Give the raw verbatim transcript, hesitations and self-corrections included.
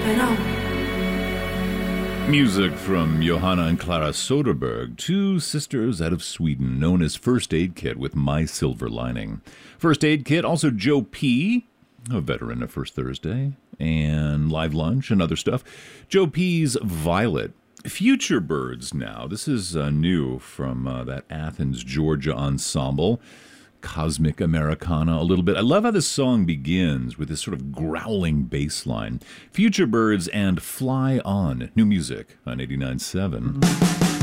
Music from Johanna and Clara Soderberg, two sisters out of Sweden, known as First Aid Kit with My Silver Lining. First Aid Kit, also Joe P., a veteran of First Thursday, and Live Lunch and other stuff. Joe P.'s Violet. Future Birds now. This is uh, new from uh, that Athens, Georgia ensemble. Cosmic Americana a little bit. I love how this song begins with this sort of growling bass line. Future Birds and Fly On. New music on eighty-nine point seven.